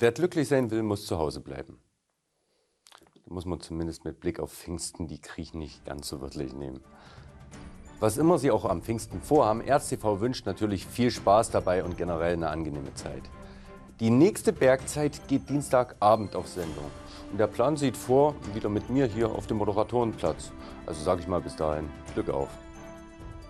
Wer glücklich sein will, muss zu Hause bleiben. Da muss man zumindest mit Blick auf Pfingsten die Griechen nicht ganz so wörtlich nehmen. Was immer Sie auch am Pfingsten vorhaben, ErzTV wünscht natürlich viel Spaß dabei und generell eine angenehme Zeit. Die nächste Bergzeit geht Dienstagabend auf Sendung. Und der Plan sieht vor, wieder mit mir hier auf dem Moderatorenplatz. Also sage ich mal bis dahin, Glück auf.